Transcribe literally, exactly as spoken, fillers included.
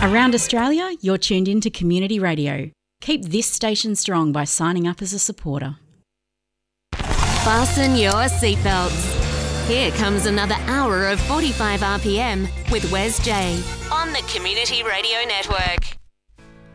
Around Australia, you're tuned into Community Radio. Keep this station strong by signing up as a supporter. Fasten your seatbelts. Here comes another hour of forty-five R P M with Wes J on the Community Radio Network.